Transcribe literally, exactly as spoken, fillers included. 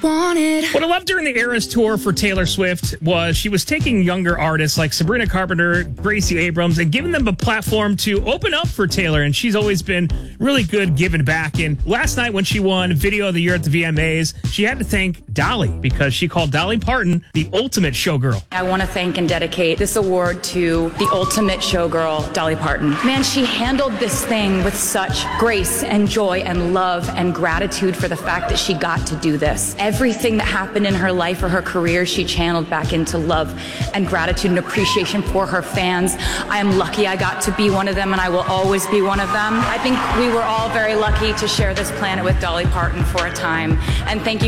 wanted. What I loved during the Eras tour for Taylor Swift was she was taking younger artists like Sabrina Carpenter, Gracie Abrams, and giving them a platform to open up for Taylor. And she's always been really good giving back. And last night when she won Video of the Year at the V M As, she had to thank Dolly because she called Dolly Parton the ultimate showgirl. I want to thank and dedicate this award to the ultimate showgirl, Dolly Parton. Man, she handled this thing with such grace and joy and love and gratitude for the fact that she got to do this. Everything that happened in her life or her career, she channeled back into love and gratitude and appreciation for her fans. I am lucky I got to be one of them, and I will always be one of them. I think we were all very lucky to share this planet with Dolly Parton for a time. And thank you